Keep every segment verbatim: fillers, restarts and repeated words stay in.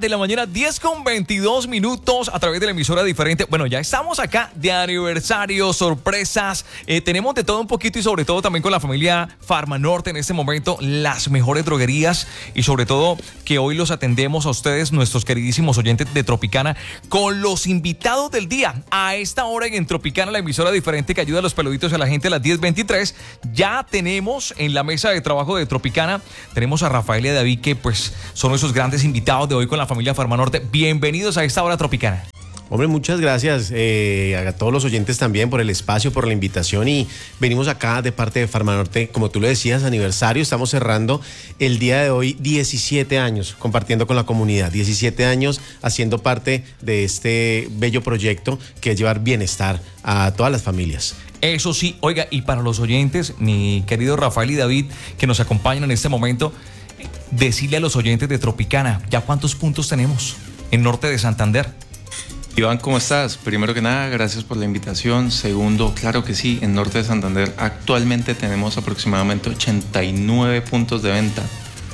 de la mañana, diez con veintidós minutos a través de la emisora diferente. Bueno, ya estamos acá de aniversario, sorpresas, eh, tenemos de todo un poquito y sobre todo también con la familia Farmanorte en este momento, las mejores droguerías y sobre todo que hoy los atendemos a ustedes, nuestros queridísimos oyentes de Tropicana, con los invitados del día. A esta hora en Tropicana, la emisora diferente que ayuda a los peluditos y a la gente a las diez veintitrés, ya tenemos en la mesa de trabajo de Tropicana, tenemos a Rafael y a David que pues son nuestros grandes invitados de hoy con la familia Farmanorte. Bienvenidos a esta hora Tropicana. Hombre, muchas gracias eh, a todos los oyentes también por el espacio, por la invitación, y venimos acá de parte de Farmanorte, como tú lo decías, aniversario. Estamos cerrando el día de hoy diecisiete años compartiendo con la comunidad, diecisiete años haciendo parte de este bello proyecto que es llevar bienestar a todas las familias. Eso sí, oiga, y para los oyentes, mi querido Rafael y David, que nos acompañan en este momento, decirle a los oyentes de Tropicana, ¿ya cuántos puntos tenemos en Norte de Santander? Iván, ¿cómo estás? Primero que nada, gracias por la invitación. Segundo, claro que sí, en Norte de Santander actualmente tenemos aproximadamente ochenta y nueve puntos de venta.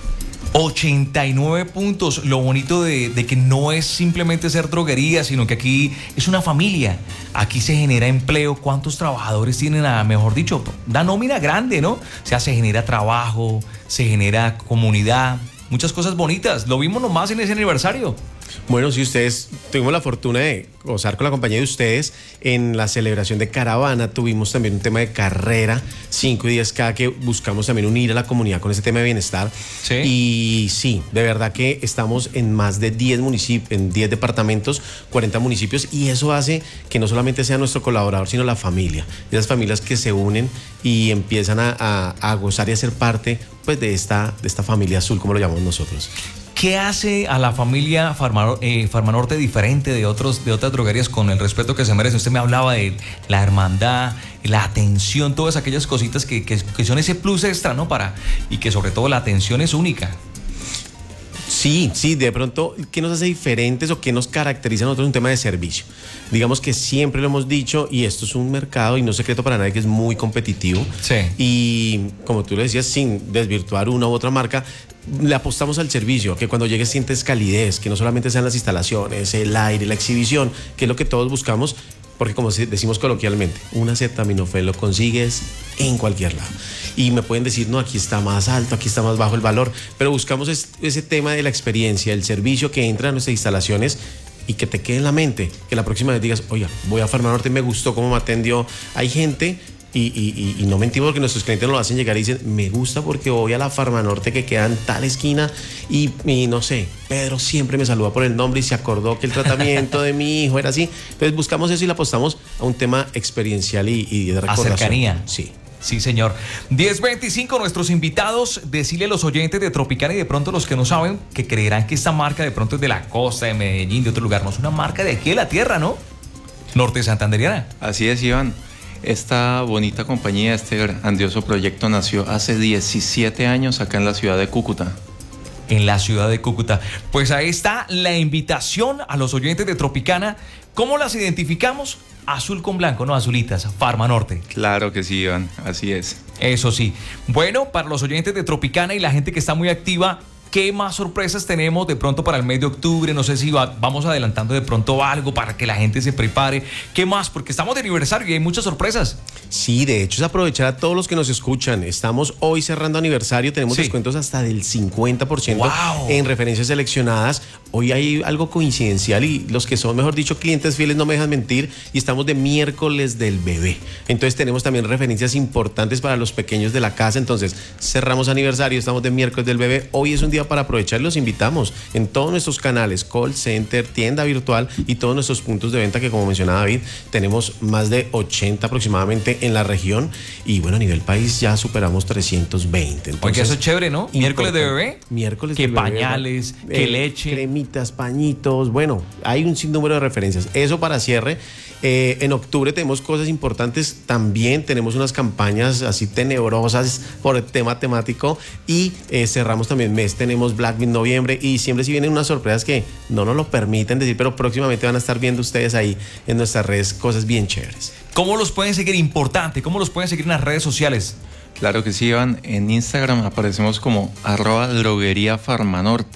ochenta y nueve puntos. Lo bonito de, de que no es simplemente ser droguería, sino que aquí es una familia. Aquí se genera empleo. ¿Cuántos trabajadores tienen? A, mejor dicho, una nómina grande, ¿no? O sea, se genera trabajo, se genera comunidad, muchas cosas bonitas. Lo vimos nomás en ese aniversario. Bueno, si ustedes, tuvimos la fortuna de gozar con la compañía de ustedes en la celebración de caravana, tuvimos también un tema de carrera, cinco y diez K, que buscamos también unir a la comunidad con ese tema de bienestar. Sí. Y sí, de verdad que estamos en más de diez municipios, en diez departamentos, cuarenta municipios, y eso hace que no solamente sea nuestro colaborador, sino la familia, esas familias que se unen y empiezan a, a, a gozar y a ser parte pues, de, esta, de esta familia azul, como lo llamamos nosotros. ¿Qué hace a la familia Farma, eh, Farmanorte diferente de, otros, de otras droguerías con el respeto que se merece? Usted me hablaba de la hermandad, la atención, todas aquellas cositas que, que, que son ese plus extra, ¿no? Para, y que sobre todo la atención es única. Sí, sí, de pronto, ¿qué nos hace diferentes o qué nos caracteriza a nosotros? Un tema de servicio. Digamos que siempre lo hemos dicho, y esto es un mercado, y no es secreto para nadie, que es muy competitivo. Sí. Y como tú lo decías, sin desvirtuar una u otra marca, le apostamos al servicio, que cuando llegues sientes calidez, que no solamente sean las instalaciones, el aire, la exhibición, que es lo que todos buscamos, porque como decimos coloquialmente, un acetaminofén lo consigues en cualquier lado. Y me pueden decir, no, aquí está más alto, aquí está más bajo el valor, pero buscamos es, ese tema de la experiencia, el servicio que entra a nuestras instalaciones y que te quede en la mente, que la próxima vez digas, oiga, voy a Farmanorte, me gustó cómo me atendió. Hay gente... Y, y, y no mentimos porque nuestros clientes nos lo hacen llegar y dicen, me gusta porque voy a la Farmanorte que queda en tal esquina y, y no sé, Pedro siempre me saluda por el nombre y se acordó que el tratamiento de mi hijo era así. Entonces buscamos eso y le apostamos a un tema experiencial y, y de recordación. A cercanía. Sí. Sí, señor. diez veinticinco, nuestros invitados, decirle a los oyentes de Tropicana y de pronto los que no saben, que creerán que esta marca de pronto es de la costa, de Medellín, de otro lugar. No, es una marca de aquí de la tierra, ¿no? Norte santanderiana. Así es, Iván. Esta bonita compañía, este grandioso proyecto nació hace diecisiete años acá en la ciudad de Cúcuta. En la ciudad de Cúcuta. Pues ahí está la invitación a los oyentes de Tropicana. ¿Cómo las identificamos? Azul con blanco, no azulitas, Farmanorte. Claro que sí, Iván, así es. Eso sí. Bueno, para los oyentes de Tropicana y la gente que está muy activa, ¿qué más sorpresas tenemos de pronto para el mes de octubre? No sé si va, vamos adelantando de pronto algo para que la gente se prepare. ¿Qué más? Porque estamos de aniversario y hay muchas sorpresas. Sí, de hecho es aprovechar a todos los que nos escuchan. Estamos hoy cerrando aniversario, tenemos Sí. descuentos hasta del cincuenta por ciento ¡Wow! en referencias seleccionadas. Hoy hay algo coincidencial y los que son, mejor dicho, clientes fieles no me dejan mentir, y estamos de miércoles del bebé. Entonces tenemos también referencias importantes para los pequeños de la casa. Entonces cerramos aniversario, estamos de miércoles del bebé. Hoy es un día para aprovechar, los invitamos en todos nuestros canales, call center, tienda virtual y todos nuestros puntos de venta que, como mencionaba David, tenemos más de ochenta aproximadamente en la región, y bueno, a nivel país ya superamos trescientos veinte. Entonces, Oye, eso es chévere, ¿no? Miércoles de importante. bebé. Miércoles Que del bebé, pañales, ¿no? que Eh, leche. Cremitas, pañitos, bueno, hay un sinnúmero de referencias. Eso para cierre. Eh, en octubre tenemos cosas importantes también, tenemos unas campañas así tenebrosas por el tema temático, y eh, cerramos también mes, tenemos Black Week noviembre y diciembre, si vienen unas sorpresas que no nos lo permiten decir, pero próximamente van a estar viendo ustedes ahí en nuestras redes cosas bien chéveres. ¿Cómo los pueden seguir? Importante, ¿cómo los pueden seguir en las redes sociales? Claro que sí, Iván. En Instagram aparecemos como arroba droguería Farmanorte.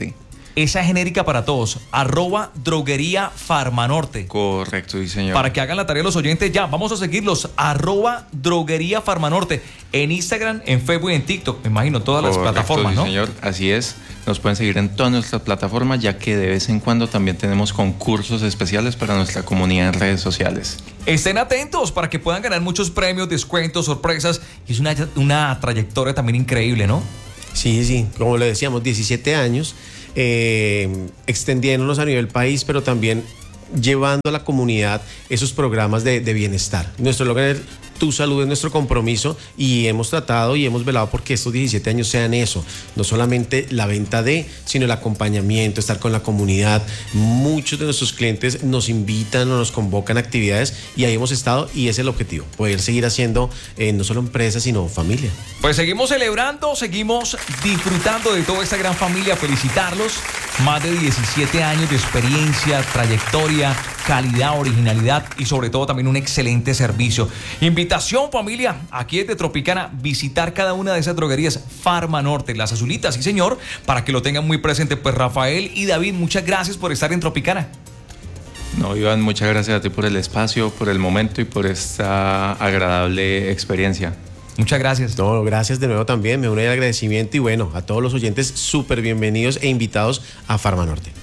esa genérica para todos, arroba droguería Farmanorte. Correcto, sí, señor. Para que hagan la tarea los oyentes ya, vamos a seguirlos, arroba droguería Farmanorte, en Instagram, en Facebook y en TikTok, me imagino, todas Correcto, las plataformas, sí, ¿no? señor, así es. Nos pueden seguir en todas nuestras plataformas, ya que de vez en cuando también tenemos concursos especiales para nuestra comunidad en redes sociales. Estén atentos para que puedan ganar muchos premios, descuentos, sorpresas. Y es una, una trayectoria también increíble, ¿no? Sí, sí, como le decíamos, diecisiete años, eh, extendiéndonos a nivel país, pero también llevando a la comunidad esos programas de, de bienestar. Nuestro logro es Tu Salud, es nuestro compromiso, y hemos tratado y hemos velado porque estos diecisiete años sean eso, no solamente la venta de, sino el acompañamiento, estar con la comunidad. Muchos de nuestros clientes nos invitan o nos convocan a actividades y ahí hemos estado, y ese es el objetivo, poder seguir haciendo eh, no solo empresa, sino familia. Pues seguimos celebrando, seguimos disfrutando de toda esta gran familia, felicitarlos, más de diecisiete años de experiencia, trayectoria, calidad, originalidad y sobre todo también un excelente servicio. Invitación, familia, aquí desde Tropicana, visitar cada una de esas droguerías Farmanorte, las azulitas, sí señor, para que lo tengan muy presente. Pues Rafael y David, muchas gracias por estar en Tropicana. No, Iván, muchas gracias a ti por el espacio, por el momento y por esta agradable experiencia. Muchas gracias. No, gracias de nuevo también, me uno el agradecimiento, y bueno, a todos los oyentes súper bienvenidos e invitados a Farmanorte.